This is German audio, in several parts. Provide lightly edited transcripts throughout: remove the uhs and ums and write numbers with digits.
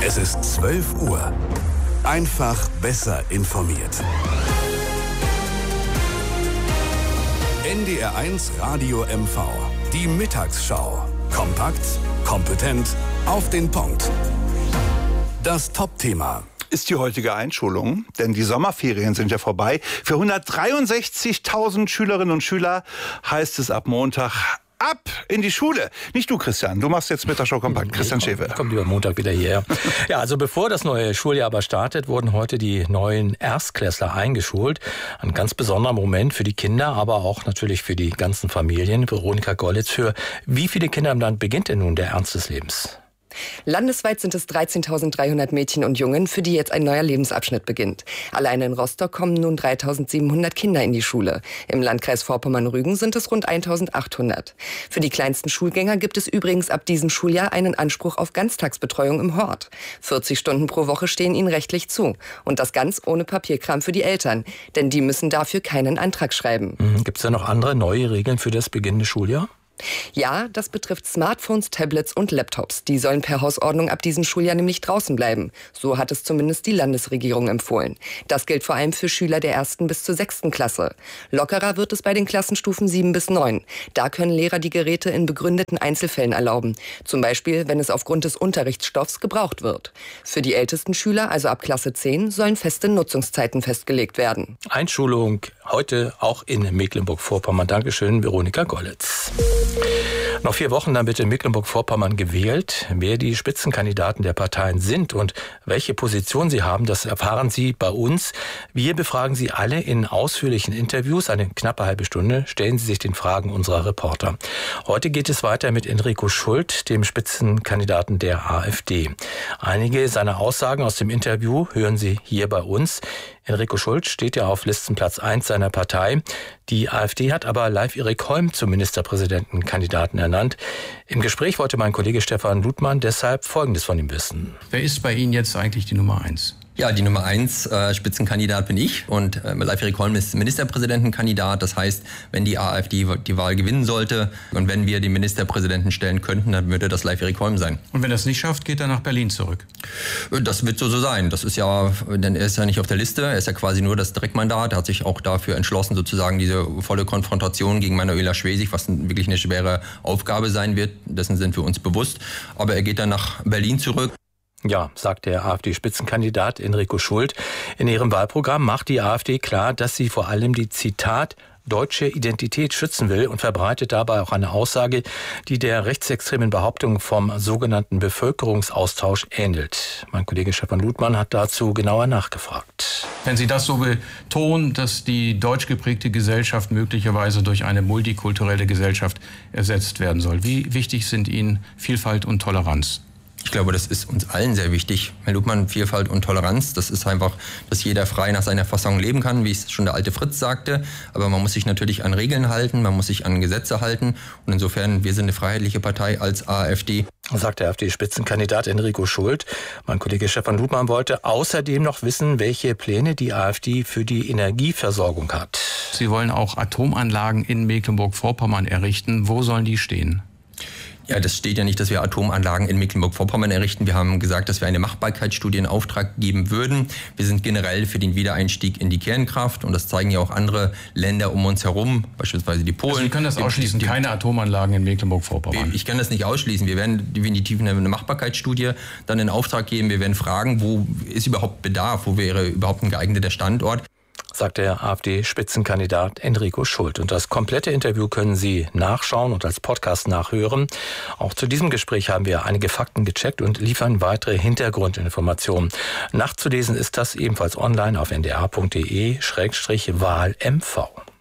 Es ist 12 Uhr. Einfach besser informiert. NDR1 Radio MV. Die Mittagsschau. Kompakt, kompetent, auf den Punkt. Das Top-Thema ist die heutige Einschulung, denn die Sommerferien sind ja vorbei. Für 163.000 Schülerinnen und Schüler heißt es ab Montag ab in die Schule. Nicht du, Christian, du machst jetzt Mittagsschau kompakt. Christian Schäfer. Kommt lieber Montag wieder hierher. Ja, also bevor das neue Schuljahr aber startet, wurden heute die neuen Erstklässler eingeschult. Ein ganz besonderer Moment für die Kinder, aber auch natürlich für die ganzen Familien. Veronika Gollitz, für wie viele Kinder im Land beginnt denn nun der Ernst des Lebens? Landesweit sind es 13.300 Mädchen und Jungen, für die jetzt ein neuer Lebensabschnitt beginnt. Allein in Rostock kommen nun 3.700 Kinder in die Schule. Im Landkreis Vorpommern-Rügen sind es rund 1.800. Für die kleinsten Schulgänger gibt es übrigens ab diesem Schuljahr einen Anspruch auf Ganztagsbetreuung im Hort. 40 Stunden pro Woche stehen ihnen rechtlich zu. Und das ganz ohne Papierkram für die Eltern. Denn die müssen dafür keinen Antrag schreiben. Gibt es da noch andere neue Regeln für das beginnende Schuljahr? Ja, das betrifft Smartphones, Tablets und Laptops. Die sollen per Hausordnung ab diesem Schuljahr nämlich draußen bleiben. So hat es zumindest die Landesregierung empfohlen. Das gilt vor allem für Schüler der 1. bis zur 6. Klasse. Lockerer wird es bei den Klassenstufen 7 bis 9. Da können Lehrer die Geräte in begründeten Einzelfällen erlauben. Zum Beispiel, wenn es aufgrund des Unterrichtsstoffs gebraucht wird. Für die ältesten Schüler, also ab Klasse 10, sollen feste Nutzungszeiten festgelegt werden. Einschulung heute auch in Mecklenburg-Vorpommern. Dankeschön, Veronika Gollitz. Noch 4 Wochen, dann wird in Mecklenburg-Vorpommern gewählt. Wer die Spitzenkandidaten der Parteien sind und welche Position sie haben, das erfahren Sie bei uns. Wir befragen Sie alle in ausführlichen Interviews. Eine knappe halbe Stunde stellen Sie sich den Fragen unserer Reporter. Heute geht es weiter mit Enrico Schult, dem Spitzenkandidaten der AfD. Einige seiner Aussagen aus dem Interview hören Sie hier bei uns. Enrico Schult steht ja auf Listenplatz 1 seiner Partei. Die AfD hat aber Leif-Erik Holm zum Ministerpräsidentenkandidaten ernannt. Im Gespräch wollte mein Kollege Stefan Ludmann deshalb Folgendes von ihm wissen. Wer ist bei Ihnen jetzt eigentlich die Nummer 1? Ja, die Nummer 1 Spitzenkandidat bin ich und Leif-Erik Holm ist Ministerpräsidentenkandidat. Das heißt, wenn die AfD die Wahl gewinnen sollte und wenn wir den Ministerpräsidenten stellen könnten, dann würde das Leif-Erik Holm sein. Und wenn er es nicht schafft, geht er nach Berlin zurück? Das wird so sein. Das ist ja, denn er ist ja nicht auf der Liste, er ist ja quasi nur das Direktmandat. Er hat sich auch dafür entschlossen, sozusagen diese volle Konfrontation gegen Manuela Schwesig, was wirklich eine schwere Aufgabe sein wird. Dessen sind wir uns bewusst. Aber er geht dann nach Berlin zurück. Ja, sagt der AfD-Spitzenkandidat Enrico Schult. In ihrem Wahlprogramm macht die AfD klar, dass sie vor allem die, Zitat, deutsche Identität schützen will und verbreitet dabei auch eine Aussage, die der rechtsextremen Behauptung vom sogenannten Bevölkerungsaustausch ähnelt. Mein Kollege Stefan Ludmann hat dazu genauer nachgefragt. Wenn Sie das so betonen, dass die deutsch geprägte Gesellschaft möglicherweise durch eine multikulturelle Gesellschaft ersetzt werden soll, wie wichtig sind Ihnen Vielfalt und Toleranz? Ich glaube, das ist uns allen sehr wichtig. Herr Ludmann, Vielfalt und Toleranz, das ist einfach, dass jeder frei nach seiner Fassung leben kann, wie es schon der alte Fritz sagte. Aber man muss sich natürlich an Regeln halten, man muss sich an Gesetze halten. Und insofern, wir sind eine freiheitliche Partei als AfD. Sagt der AfD-Spitzenkandidat Enrico Schult. Mein Kollege Stefan Ludmann wollte außerdem noch wissen, welche Pläne die AfD für die Energieversorgung hat. Sie wollen auch Atomanlagen in Mecklenburg-Vorpommern errichten. Wo sollen die stehen? Ja, das steht ja nicht, dass wir Atomanlagen in Mecklenburg-Vorpommern errichten. Wir haben gesagt, dass wir eine Machbarkeitsstudie in Auftrag geben würden. Wir sind generell für den Wiedereinstieg in die Kernkraft und das zeigen ja auch andere Länder um uns herum, beispielsweise die Polen. Also Sie können das ausschließen, keine Atomanlagen in Mecklenburg-Vorpommern? Ich kann das nicht ausschließen. Wir werden definitiv eine Machbarkeitsstudie dann in Auftrag geben. Wir werden fragen, wo ist überhaupt Bedarf, wo wäre überhaupt ein geeigneter Standort. Sagt der AfD-Spitzenkandidat Enrico Schult. Und das komplette Interview können Sie nachschauen und als Podcast nachhören. Auch zu diesem Gespräch haben wir einige Fakten gecheckt und liefern weitere Hintergrundinformationen. Nachzulesen ist das ebenfalls online auf ndr.de/wahlmv.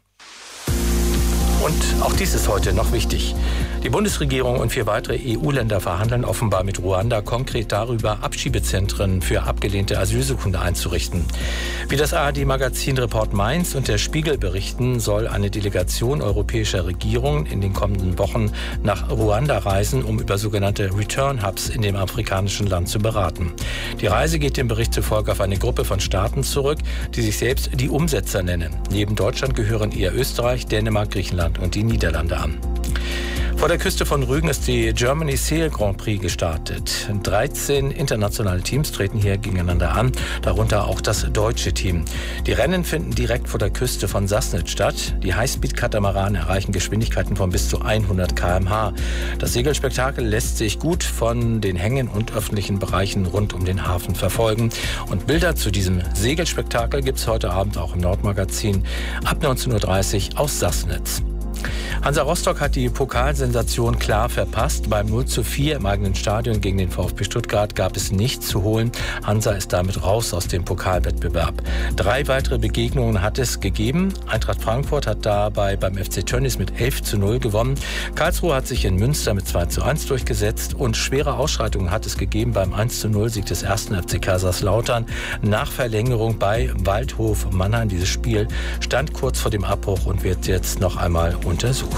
Und auch dies ist heute noch wichtig. Die Bundesregierung und 4 weitere EU-Länder verhandeln offenbar mit Ruanda konkret darüber, Abschiebezentren für abgelehnte Asylsuchende einzurichten. Wie das ARD-Magazin Report Mainz und der Spiegel berichten, soll eine Delegation europäischer Regierungen in den kommenden Wochen nach Ruanda reisen, um über sogenannte Return-Hubs in dem afrikanischen Land zu beraten. Die Reise geht dem Bericht zufolge auf eine Gruppe von Staaten zurück, die sich selbst die Umsetzer nennen. Neben Deutschland gehören eher Österreich, Dänemark, Griechenland und die Niederlande an. Vor der Küste von Rügen ist die Germany Sail Grand Prix gestartet. 13 internationale Teams treten hier gegeneinander an, darunter auch das deutsche Team. Die Rennen finden direkt vor der Küste von Sassnitz statt. Die Highspeed-Katamaranen erreichen Geschwindigkeiten von bis zu 100 km/h. Das Segelspektakel lässt sich gut von den Hängen und öffentlichen Bereichen rund um den Hafen verfolgen. Und Bilder zu diesem Segelspektakel gibt es heute Abend auch im Nordmagazin ab 19:30 Uhr aus Sassnitz. Hansa Rostock hat die Pokalsensation klar verpasst. Beim 0:4 im eigenen Stadion gegen den VfB Stuttgart gab es nichts zu holen. Hansa ist damit raus aus dem Pokalwettbewerb. 3 weitere Begegnungen hat es gegeben. Eintracht Frankfurt hat dabei beim FC Tönnies mit 11:0 gewonnen. Karlsruhe hat sich in Münster mit 2:1 durchgesetzt. Und schwere Ausschreitungen hat es gegeben beim 1:0-Sieg des 1. FC Kaiserslautern. Nach Verlängerung bei Waldhof Mannheim. Dieses Spiel stand kurz vor dem Abbruch und wird jetzt noch einmal untersucht.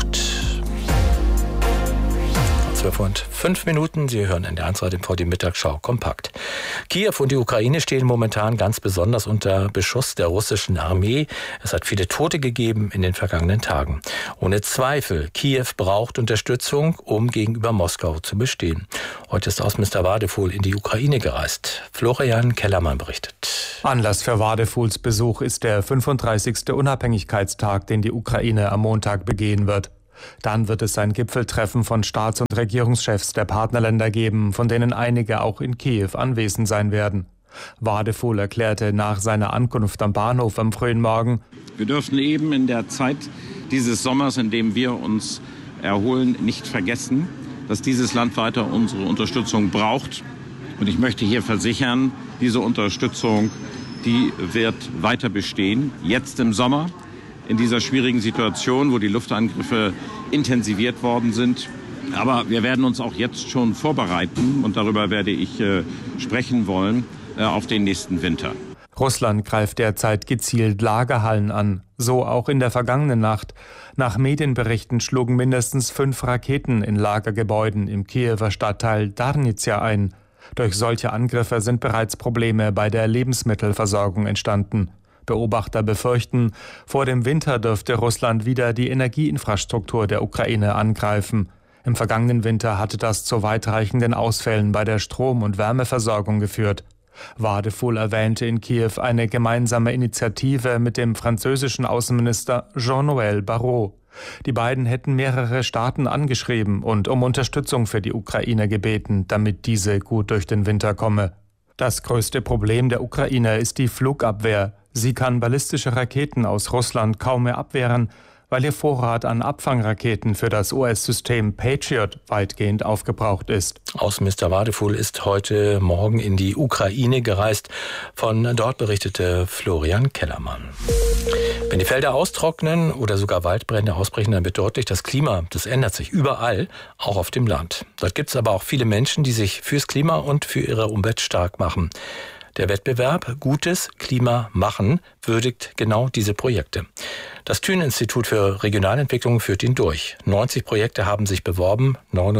12:05. Sie hören in der NDR TV die Mittagsschau kompakt. Kiew und die Ukraine stehen momentan ganz besonders unter Beschuss der russischen Armee. Es hat viele Tote gegeben in den vergangenen Tagen. Ohne Zweifel, Kiew braucht Unterstützung, um gegenüber Moskau zu bestehen. Heute ist Außenminister Wadefuhl in die Ukraine gereist. Florian Kellermann berichtet. Anlass für Wadefuhls Besuch ist der 35. Unabhängigkeitstag, den die Ukraine am Montag begehen wird. Dann wird es ein Gipfeltreffen von Staats- und Regierungschefs der Partnerländer geben, von denen einige auch in Kiew anwesend sein werden. Wadefuhl erklärte nach seiner Ankunft am Bahnhof am frühen Morgen: Wir dürfen eben in der Zeit dieses Sommers, in dem wir uns erholen, nicht vergessen, dass dieses Land weiter unsere Unterstützung braucht. Und ich möchte hier versichern, diese Unterstützung, die wird weiter bestehen. Jetzt im Sommer, in dieser schwierigen Situation, wo die Luftangriffe intensiviert worden sind. Aber wir werden uns auch jetzt schon vorbereiten, und darüber werde ich sprechen wollen, auf den nächsten Winter. Russland greift derzeit gezielt Lagerhallen an, so auch in der vergangenen Nacht. Nach Medienberichten schlugen mindestens 5 Raketen in Lagergebäuden im Kiewer Stadtteil Darnizia ein. Durch solche Angriffe sind bereits Probleme bei der Lebensmittelversorgung entstanden. Beobachter befürchten, vor dem Winter dürfte Russland wieder die Energieinfrastruktur der Ukraine angreifen. Im vergangenen Winter hatte das zu weitreichenden Ausfällen bei der Strom- und Wärmeversorgung geführt. Wadefuhl erwähnte in Kiew eine gemeinsame Initiative mit dem französischen Außenminister Jean-Noël Barrot. Die beiden hätten mehrere Staaten angeschrieben und um Unterstützung für die Ukraine gebeten, damit diese gut durch den Winter komme. Das größte Problem der Ukraine ist die Flugabwehr. Sie kann ballistische Raketen aus Russland kaum mehr abwehren, weil ihr Vorrat an Abfangraketen für das US-System Patriot weitgehend aufgebraucht ist. Außenminister Wadefuhl ist heute Morgen in die Ukraine gereist. Von dort berichtete Florian Kellermann. Wenn die Felder austrocknen oder sogar Waldbrände ausbrechen, dann wird deutlich, das Klima, das ändert sich überall, auch auf dem Land. Dort gibt es aber auch viele Menschen, die sich fürs Klima und für ihre Umwelt stark machen. Der Wettbewerb Gutes Klima machen würdigt genau diese Projekte. Das Thünen-Institut für Regionalentwicklung führt ihn durch. 90 Projekte haben sich beworben,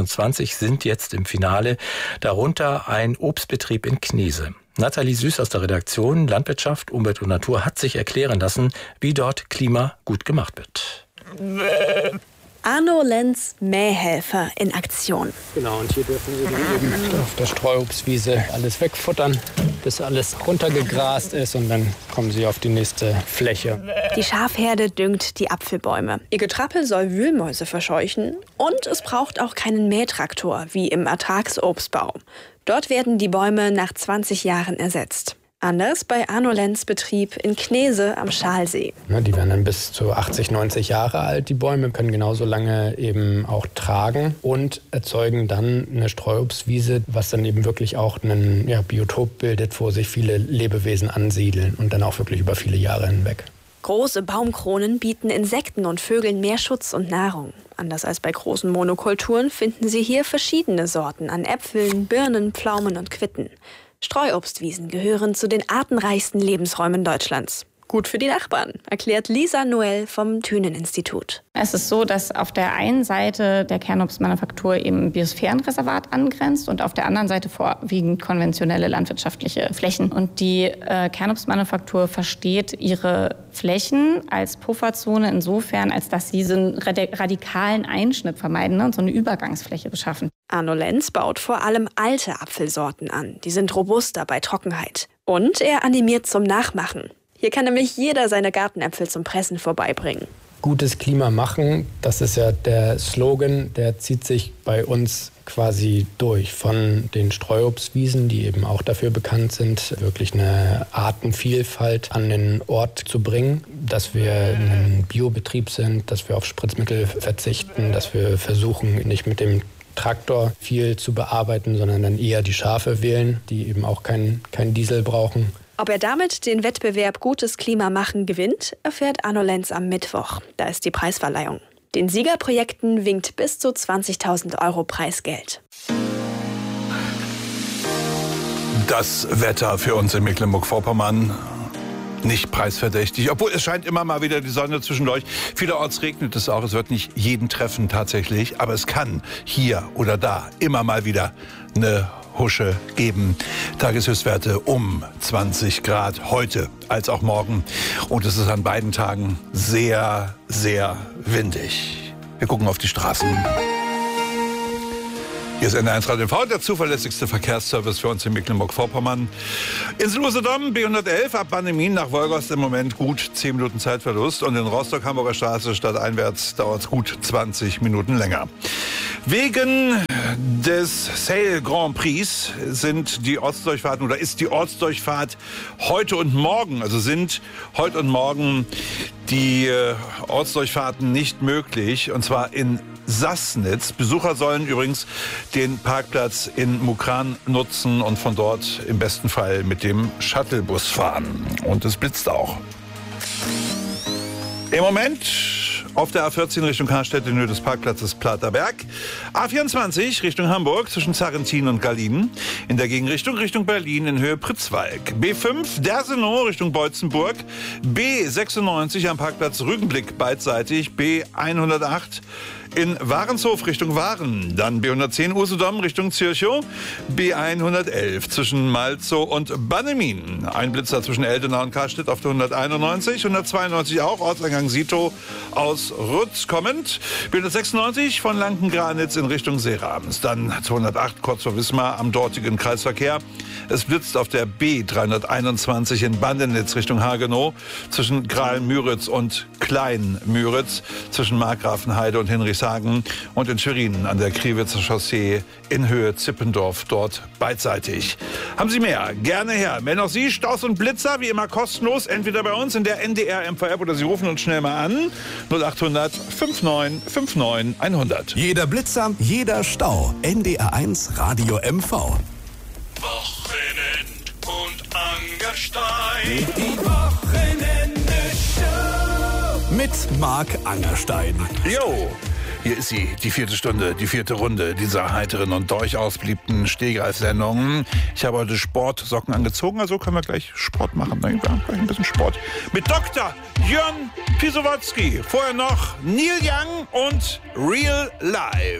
29 sind jetzt im Finale, darunter ein Obstbetrieb in Knese. Nathalie Süß aus der Redaktion Landwirtschaft, Umwelt und Natur hat sich erklären lassen, wie dort Klima gut gemacht wird. Arno Lenz, Mähhelfer in Aktion. Genau, und hier dürfen Sie dann eben auf der Streuobstwiese alles wegfuttern, bis alles runtergegrast ist, und dann kommen Sie auf die nächste Fläche. Die Schafherde düngt die Apfelbäume. Ihr Getrappel soll Wühlmäuse verscheuchen, und es braucht auch keinen Mähtraktor wie im Ertragsobstbau. Dort werden die Bäume nach 20 Jahren ersetzt. Anders bei Arno Lenz Betrieb in Knese am Schalsee. Die werden dann bis zu 80, 90 Jahre alt, die Bäume, können genauso lange eben auch tragen und erzeugen dann eine Streuobstwiese, was dann eben wirklich auch ein Biotop bildet, wo sich viele Lebewesen ansiedeln und dann auch wirklich über viele Jahre hinweg. Große Baumkronen bieten Insekten und Vögeln mehr Schutz und Nahrung. Anders als bei großen Monokulturen finden Sie hier verschiedene Sorten an Äpfeln, Birnen, Pflaumen und Quitten. Streuobstwiesen gehören zu den artenreichsten Lebensräumen Deutschlands. Gut für die Nachbarn, erklärt Lisa Noel vom Thünen-Institut. Es ist so, dass auf der einen Seite der Kernobstmanufaktur eben Biosphärenreservat angrenzt und auf der anderen Seite vorwiegend konventionelle landwirtschaftliche Flächen. Und die Kernobstmanufaktur versteht ihre Flächen als Pufferzone insofern, als dass sie so einen radikalen Einschnitt vermeiden und so eine Übergangsfläche beschaffen. Arno Lenz baut vor allem alte Apfelsorten an. Die sind robuster bei Trockenheit. Und er animiert zum Nachmachen. Hier kann nämlich jeder seine Gartenäpfel zum Pressen vorbeibringen. Gutes Klima machen, das ist ja der Slogan, der zieht sich bei uns quasi durch. Von den Streuobstwiesen, die eben auch dafür bekannt sind, wirklich eine Artenvielfalt an den Ort zu bringen. Dass wir ein Biobetrieb sind, dass wir auf Spritzmittel verzichten, dass wir versuchen, nicht mit dem Traktor viel zu bearbeiten, sondern dann eher die Schafe wählen, die eben auch kein Diesel brauchen. Ob er damit den Wettbewerb Gutes Klima machen gewinnt, erfährt Arno Lenz am Mittwoch. Da ist die Preisverleihung. Den Siegerprojekten winkt bis zu 20.000 € Preisgeld. Das Wetter für uns in Mecklenburg-Vorpommern nicht preisverdächtig, obwohl es scheint immer mal wieder die Sonne zwischendurch. Vielerorts regnet es auch, es wird nicht jeden treffen tatsächlich, aber es kann hier oder da immer mal wieder eine Husche geben. Tageshöchstwerte um 20 Grad heute als auch morgen. Und es ist an beiden Tagen sehr, sehr windig. Wir gucken auf die Straßen. Hier ist NDR1 Radio MV, der zuverlässigste Verkehrsservice für uns in Mecklenburg-Vorpommern. Insel-Usedom, B111, ab Bannemin nach Wolgast im Moment gut 10 Minuten Zeitverlust. Und in Rostock-Hamburger Straße stadteinwärts dauert es gut 20 Minuten länger. Wegen des Sail Grand Prix sind die Ortsdurchfahrten oder ist die Ortsdurchfahrt heute und morgen, also sind heute und morgen die Ortsdurchfahrten nicht möglich, und zwar in Sassnitz. Besucher sollen übrigens den Parkplatz in Mukran nutzen und von dort im besten Fall mit dem Shuttlebus fahren. Und es blitzt auch. Im Moment auf der A14 Richtung Karstedt in Höhe des Parkplatzes Platerberg. A24 Richtung Hamburg zwischen Zarrentin und Gallien. In der Gegenrichtung Richtung Berlin in Höhe Pritzwalk. B5 Dersenow Richtung Beutzenburg. B96 am Parkplatz Rügenblick beidseitig. B108 in Warenshof Richtung Waren. Dann B110 Usedom Richtung Zürchow. B111 zwischen Malzow und Bannemin. Ein Blitzer zwischen Eldenau und Karstedt auf der 191. 192 auch, Ortseingang Sito aus Rutz kommend. B196 von Lankengranitz in Richtung Seerabens. Dann 208 kurz vor Wismar am dortigen Kreisverkehr. Es blitzt auf der B321 in Bandenitz Richtung Hagenow. Zwischen Graal-Müritz und Klein-Müritz. Zwischen Markgrafenheide und Hinrichshagen. Und in Schwerin an der Kriwitzer Chaussee in Höhe Zippendorf, dort beidseitig. Haben Sie mehr? Gerne her. Wenn auch Sie Staus und Blitzer, wie immer kostenlos, entweder bei uns in der NDR MV-App oder Sie rufen uns schnell mal an. 0800 59 59 100. Jeder Blitzer, jeder Stau. NDR1 Radio MV. Wochenend und Angerstein. Die Wochenende-Show. Mit Marc Angerstein. Jo. Hier ist sie, die 4. Stunde, die 4. Runde dieser heiteren und durchaus beliebten Stehgreif-Sendung. Ich habe heute Sportsocken angezogen, also können wir gleich Sport machen. Ne? Ja, gleich ein bisschen Sport. Mit Dr. Jörn Pisowotzki. Vorher noch Neil Young und Real Life.